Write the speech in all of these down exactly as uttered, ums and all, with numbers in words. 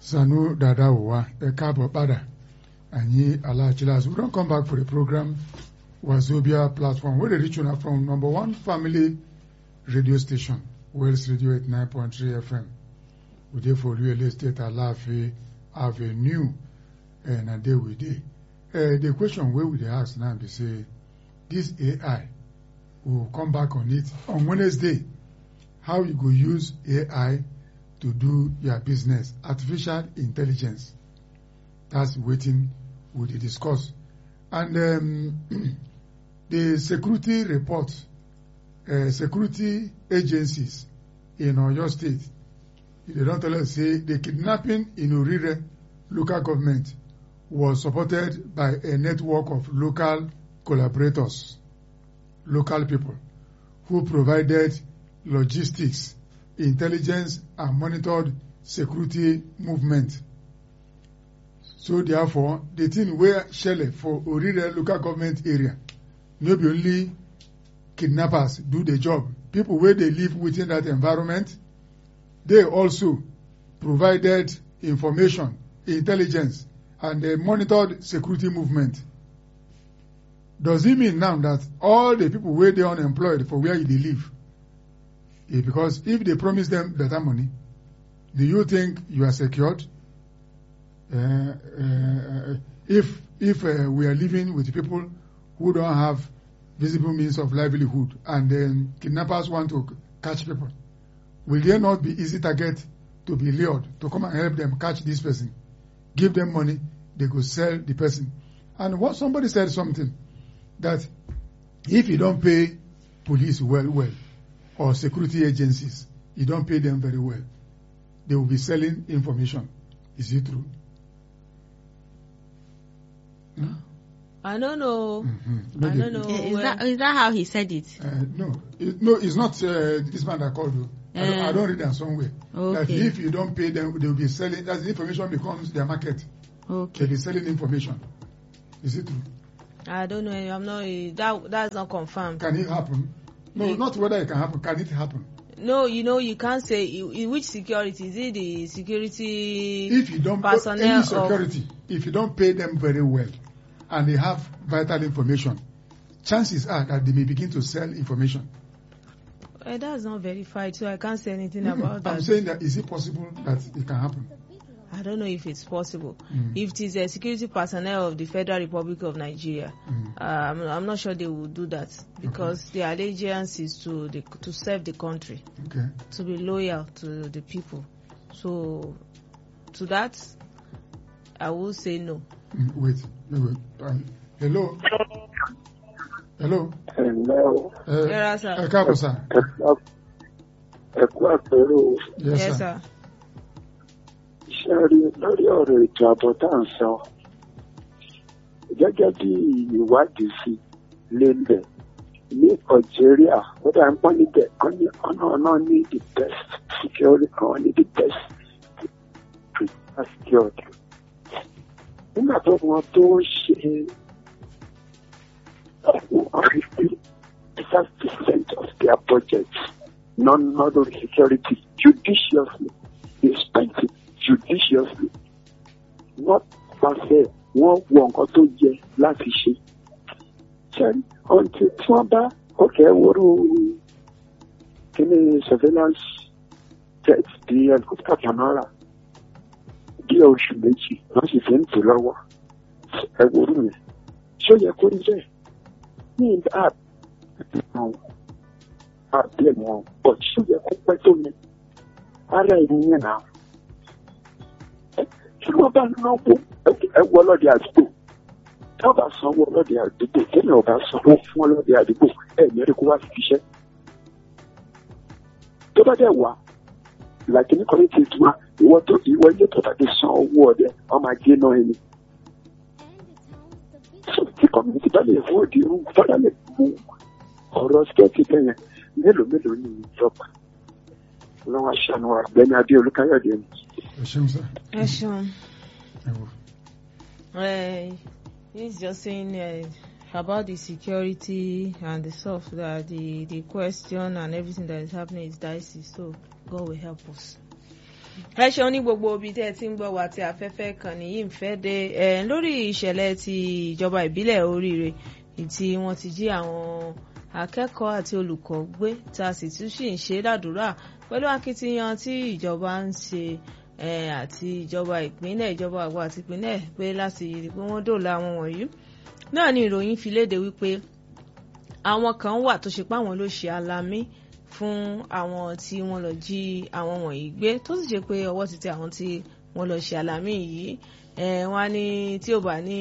Sanu Dadawa, Ekabo Bada, and ye Allah Chilas. We don't come back for the program Wazobia platform. Where they reach you from number one family radio station, Wales Radio at nine point three F M. We dey for real estate Alafi Avenue and a day we day. Uh, the question where we dey ask now be say this A I will come back on it on Wednesday. How you go use A I to do your business, artificial intelligence. That's waiting we dey discuss. And um, the security report, uh, security agencies in Oyo State, they don't tell us say the kidnapping in Orire local government was supported by a network of local collaborators, local people who provided logistics, intelligence, and monitored security movement. So therefore, the thing where Shelley for Orire local government area, maybe only kidnappers do the job. People where they live within that environment, they also provided information, intelligence, and they monitored security movement. Does it mean now that all the people where they are unemployed for where they live, eh, because if they promise them better money, do you think you are secured? Uh, uh, if if uh, we are living with people who don't have visible means of livelihood and then kidnappers want to catch people, will they not be easy target to be lured to come and help them catch this person? Give them money, they go sell the person. And what somebody said something that if you don't pay police well, well, or security agencies, you don't pay them very well, they will be selling information. Is it true? No? I don't know. Mm-hmm. I don't know. Is well, that is that how he said it? Uh, no, it, no, it's not uh, this man that called you. I, don't, I don't read that somewhere. Okay. That if you don't pay them, they will be selling. That the information becomes their market. Okay. They'll be selling information. Is it true? I don't know. I'm not. That that's not confirmed. Can it happen? No, it, not whether it can happen. Can it happen? No, you know, you can't say in which security. Is it the security? If you don't personnel any security, of, if you don't pay them very well, and they have vital information, chances are that they may begin to sell information. Uh, that's not verified, so I can't say anything Mm-hmm. about that. I'm saying that is it possible that it can happen? I don't know if it's possible. Mm. If it is a security personnel of the Federal Republic of Nigeria, mm. um, I'm not sure they will do that because okay. their allegiance is to the, to serve the country, okay. to be loyal to the people. So, to that, I will say no. Mm, wait, wait, wait. Um, hello. Hello. Hello. Uh, yes, sir. Uh, Kabo, sir. Yes, yes, sir. Ṣẹ́rí lórí ọ̀rọ̀ ètò ààbò tá à ń sọ gẹ́gẹ́ bí ìwádìí sí lélẹ̀ ní Algeria ó dà ń pọ́n níbẹ̀ ọ̀nà náà ní the best security kan ní the best security. Nígbà tó wọn tó ṣe fifty percent of their budget non-model security judiciously they spent it judiciously not pàṣẹ wọ́n wọ nǹkan tó yẹ láti ṣe. Ṣẹ́ni ọ̀ntì tí wọ́n bá ọ̀kẹ́ wọ́rọ̀ kíní surveillance jet di helicopter camera bí oṣù méjì wọ́n sì fi ń tò lọ́wọ́ ẹ wọ́rọ̀ yẹn. Ṣé ó yẹ kó rí bẹ́ẹ̀? Ní ìdá àbẹ̀ wọn bọ̀ ṣé ó yẹ kó pẹ́ tó mi? Ara ìní yẹn náà. Tí wọ́n bá náwó ẹ wọ ọlọ́dẹ àdúgbò tí wọ́n bá sanwó ọlọ́dẹ àdúgbò tẹ́lẹ̀ ọba sanwó fún ọlọ́dẹ àdúgbò ẹ̀ ní ẹ̀rí kó wá fi ṣiṣẹ́. Tó bá dẹ̀ wá làkínní kọ́mítì ìtura ìwọ tó ìwọ ilé tó tàbí san owó ọdẹ ọmọ ajé náà ẹni. Tí kọ́mítì bá lè fún òdi irú fọ́dà lè mú ọ̀rọ̀ skẹ́ẹ̀tì bẹ́yẹn mélòó mélòó ní ìjọba. Lọ́wọ́ aṣáájú Ọ̀gbẹ́ni Adéolú Káyọ̀dé ni. Ẹ ṣeun. He's just saying uh, about the security and the stuff that the the question and everything that is happening is dicey. So God will help us. ẹ ṣeun ní gbogbo ibi tẹ́ ẹ ti ń gbọ́ wa tí afẹ́fẹ́ kan nìyí ń fẹ́ dé ẹ lórí ìṣẹ̀lẹ̀ ti ìjọba ìbílẹ̀ Oríire tí wọ́n ti jí àwọn akẹ́kọ̀ọ́ àti olùkọ́ gbé tá a sì tún sì ń ṣe ládùúrà pẹ̀lú akitiyan tí ìjọba ń ṣe àti ìjọba ìpínlẹ̀ ìjọba àgbà àti ìpínlẹ̀ pé láti rí pé wọ́n dóòlà àwọn wọ̀nyí náà ni ìròyìn fi léde wípé àwọn kan wà tó ṣe pé àwọn ló ṣe alamí fún àwọn tí wọ́n lọ jí àwọn wọ̀nyí gbé tó sì ṣe pé ọwọ́ ti tẹ àwọn tí wọ́n lọ ṣe alamí yìí wọ́n á ní tí ò bá ní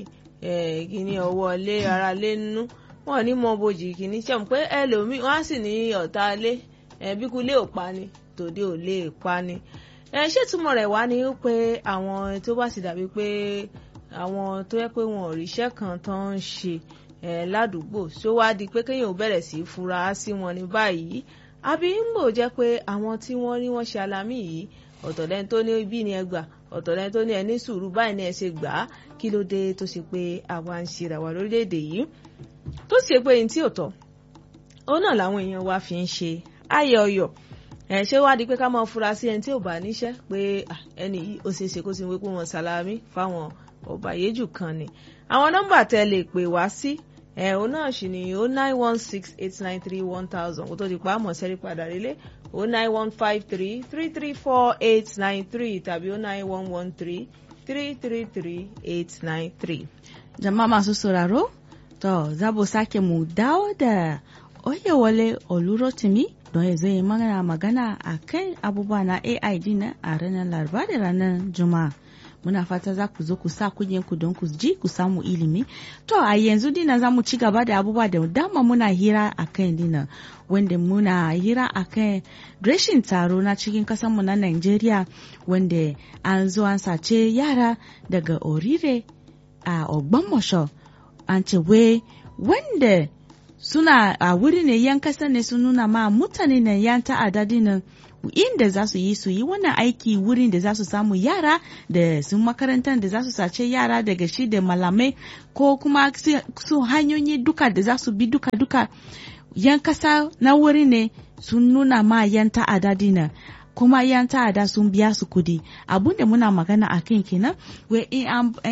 kíní ọwọ́ lé ara lé nínú wọ́n ní mọ bojì kíní ṣe mọ̀ pé ẹlòmíì wọ́n á sì ní ọ̀tá lé bíkú lé ò pa ni tòde ò lè pa ni ṣé túmọ̀ rẹ̀ wá ní pé àwọn tó bá sì dàbí pé àwọn tó yẹ pé wọn ò ríṣẹ́ kan tó ń ṣe ládùúgbò ṣó wá di pé kéèyàn ò bẹ̀rẹ̀ sí í fura sí wọn ní báyìí àbí ń gbò jẹ́ pé àwọn tí wọ́n rí wọ́n ṣe alamí yìí ọ̀tọ̀ lẹ́ni tó ní bí ni ẹ gbà ọ̀tọ̀ lẹ́ni tó ní ẹ ní sùúrù báyìí ni ẹ ṣe gbà á kí ló dé tó ṣe pé àwa ń ṣe ra wa lórílẹ̀‐èdè yìí tó ṣe pé ní tí ò tọ́ òun náà làwọn èèyàn wa fi ń ṣe ayọ̀ ọyọ̀ ẹ ṣé wá di pé ká máa fura sí ẹni tí ò bá níṣẹ́ pé ẹni yìí ó ṣeé ṣe kó sì ń wé pé wọ́n ṣàlàmí fáwọn ọ̀bàyéjù kan ni àwọn nọ́mbà tẹ́ lè pè wá sí ẹ òun náà sì ni o nine one six eight nine three one thousand kó tó di pa àmọ̀ sẹ́rí padà relé o nine one five three three three four eight nine three tàbí o nine one one three three three three eight nine three. Jama'a masu sauraro, to za mu sake mu dawo da Oyewale Olurotimi don ya zai mana magana a kan abubuwa na A I din a ranar Laraba da ranar Juma'a. Muna fata za ku zo ku sa kunyanku don ku ji ku samu ilimi. To a yanzu dina za mu ci gaba da abubuwa da dama muna hira a kan dina wanda muna hira a kan rashin taro na cikin kasanmu na Najeriya wanda an zo an sace yara daga Orire a Ogbomosho. An ce wai wanda suna a wuri ne yan kasa ne sun nuna ma mutane ne yan ta'adda dinan inda za su yi su yi wannan aiki wurin da za su samu yara da sun makarantar da za su sace yara daga shi da malamai ko kuma su hanyoyi duka da za su bi duka duka yan kasa na wuri ne sun nuna ma yan ta'adda dinan kuma yan ta'ada sun biya su kudi abinda muna magana a kan kenan wai in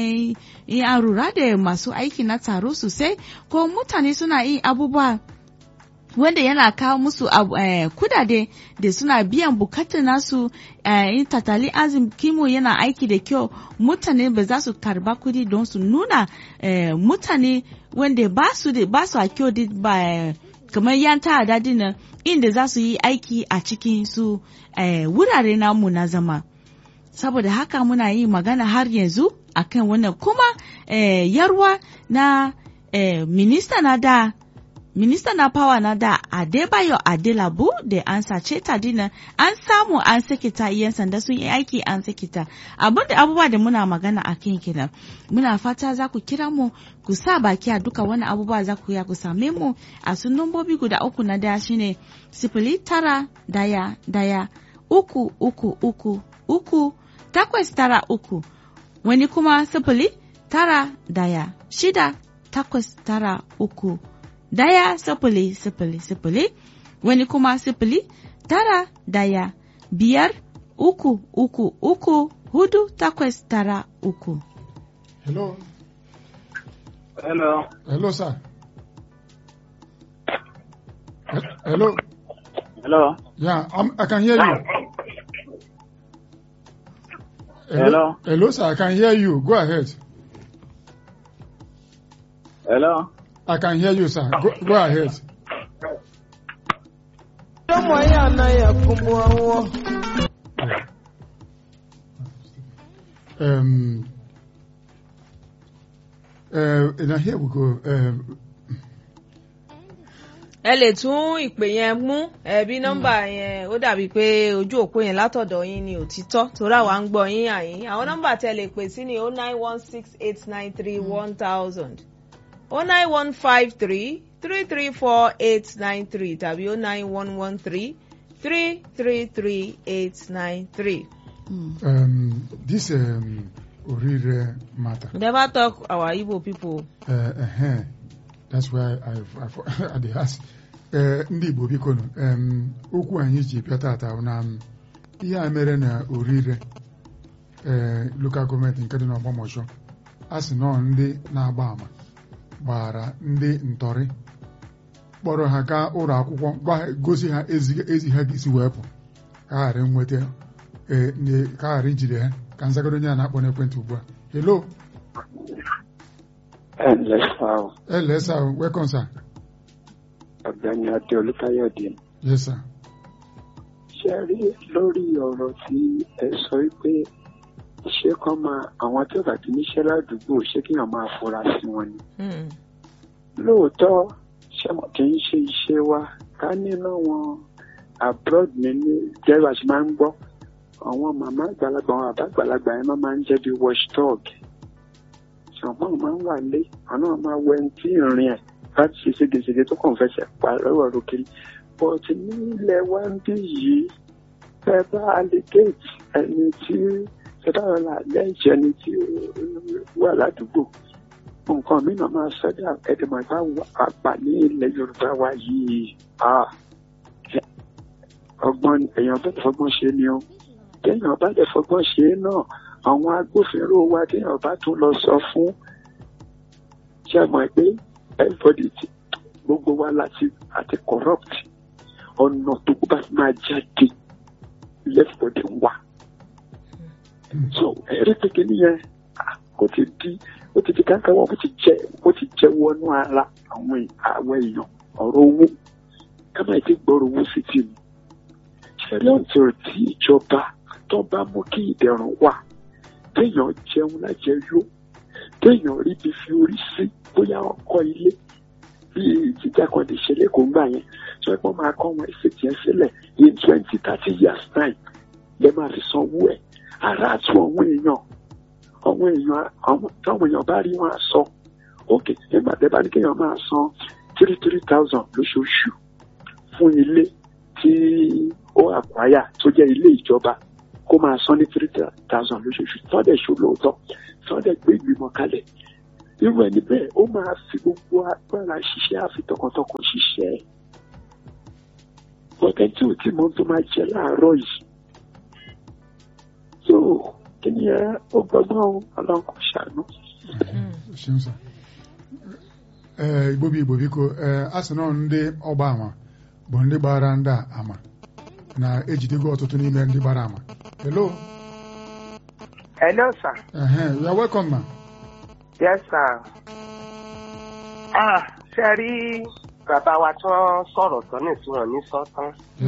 an rura da masu aiki na taro sosai ko mutane suna yin abubuwa wanda yana kawo musu eh, kudade da suna biyan bukatar nasu in eh, tattalin arzikinmu yana aiki da kyau mutane ba za su karba kudi don su nuna eh, mutane wanda ba su da ba su a kyau ba eh, kamar yan ta'ada dinan inda za su yi aiki a cikin su eh, wurare namu na zama saboda haka muna yi magana har yanzu akan wannan kuma eh, yarwa na eh, minista na da minista na power na da Adebayo Adelabu da an sace ta dinan an samu an sake ta yan sanda sun yi aiki an sake ta abinda abubuwa da muna magana a kan kenan muna fata za ku kira mu ku sa baki a duka wani abubuwa za ku ya ku same mu a sun nombobi guda uku na daya shine sifili tara daya daya uku uku uku uku takwas tara uku wani kuma sifili tara daya shida takwas tara uku daya sifili sifili sifili wani kuma sifili tara daya biyar uku uku uku hudu takwas tara uku. Hello. Hello. Hello, sir. Hello. Hello. Yeah, I'm, I can hear you. Hello. Hello, sir. I can hear you. Go ahead. Hello. I can hear you, sir. Go, go ahead. Um, uh, now here we go. Um, ẹ lè tún ìpè yẹn mú ẹbí nọ́mbà yẹn ó dàbí pé ojú òpó yẹn látọ̀dọ̀ yín ni òtítọ́ torí àwa ń gbọ́ yín àyín àwọn nọ́mbà tẹ́ lè pè sí ni o nine one six eight nine three one thousand o nine one five three three three four eight nine three tàbí o nine one one three three three three eight nine three. um, this um, Orire matter. Never talk our Igbo people. Uh, uh-huh. That's why I I I asked. Ndị Igbo biko nụ okwu anyị ji bịa tata na ihe a mere na Orire ee local gọọmenti nke dị n'Ọgbọmọshọ a sị nọ ndị na-agba ama gbara ndị ntọrị kpọrọ ha gaa ụlọ akwụkwọ gosi ha ezi ha ga-esi wepụ ka ghara nweta ka ghara ijide ha ka nzagoro onye a na-akpọ n'ekwentị ugbu a. Hello. Hello, sir. Welcome, sir. Ọ̀gbẹ́ni Adé Olúkáyọ̀dé. Yes, sir. Ṣé rí lórí ọ̀rọ̀ tí ẹ sọ pé ṣé kọ́ máa àwọn tó bá ti níṣẹ́ ládùúgbò ṣé kí wọ́n máa fura sí wọn ni. Lóòótọ́ ṣé mo kì í ṣe iṣẹ́ wa ká nínú wọn abroad ní ní jẹ́rìí àti máa ń gbọ́ àwọn màmá àgbàlagbà àwọn àbá àgbàlagbà yẹn máa ń jẹ́ bí watchdog. Ṣùgbọ́n máa ń wà lé àwọn máa wẹ ẹni tí ìrìn ẹ̀ láti ṣe ségesège tó kàn fẹsẹ̀ pa lọ́wọ́ lókèrè. But ní ilẹ̀ wa ń bí yìí ẹ bá allegate ẹni tí ẹ bá rọ lẹ́jẹ̀ ẹni tí wà ládùúgbò. Nǹkan mìíràn máa sọ́dà ẹ̀dẹ̀mọ̀gbà àgbà ní ilẹ̀ Yorùbá wa yìí. Ọgbọ́n èèyàn bẹ́ẹ̀ fọgbọ́n ṣe ni o. Téèyàn bá dẹ̀ fọgbọ́n ṣe náà àwọn agbófinró wa téèyàn bá tún lọ sọ fún ṣe mọ̀ pé everybody ti gbogbo wa láti àti corrupt ọ̀nà tó bá máa jáde lẹ́fọ̀dé wà. So ẹ̀rí kékeré nìyẹn kò ti di ó ti di káńkà wọn ó ti jẹ ó ti jẹ wọnú ara àwọn àwọn èèyàn ọ̀rọ̀ owó ká máa ti gbọ́rọ̀ owó sí ti mu. Ṣẹlẹ̀ ọ̀tọ̀ tí ìjọba tó bá mú kí ìdẹ̀rùn wà téèyàn jẹun lájẹyó téèyàn rí bí fi orí sí bóyá ọkọ ilé bí jíjà kan lè ṣe lẹ́kọ̀ọ́ ńgbà yẹn sọ pé wọ́n máa kọ́ wọn ìṣètì ẹ̀ sílẹ̀ in twenty thirty years time lẹ́ máa fi sanwó ẹ̀ ara àti àwọn èèyàn àwọn èèyàn táwọn èèyàn bá rí wọn á sọ ok nígbà tẹ́ bá ní kéèyàn máa san three three thousand lóṣooṣù fún ilé tí ó àkwáyà tó jẹ́ ilé ìjọba kó máa san ní three thousand lóṣooṣù tọ́dẹ̀ ṣó lóòótọ́ tọ́dẹ̀ gbé ìgbìmọ̀ kalẹ̀ irú ẹni bẹ́ẹ̀ ó máa fi gbogbo agbára ṣiṣẹ́ àfi tọkàntọkàn ṣiṣẹ́ bọ́tẹ́ tí ò tí mọ́ tó máa jẹ láàárọ̀ yìí so kí ni ẹ ó gbọ́gbọ́n ọlọ́run kò ṣàánú. igbobi igbo biko a sị nọ ndị ọgba ama bụ ndị gbara ndị ama na-ejidego ọtụtụ n'ime ndị gbara ama. Hello. Hello, sir. Uh-huh. You are welcome, ma. Yes, sir. Ah, ṣe rí bàbá wa tó sọ̀rọ̀ tán ní ìtura ní sọ́tán.